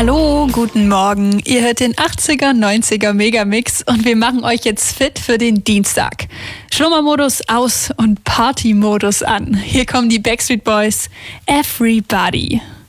Hallo, guten Morgen. Ihr hört den 80er, 90er Megamix und wir machen euch jetzt fit für den Dienstag. Schlummermodus aus und Partymodus an. Hier kommen die Backstreet Boys. Everybody.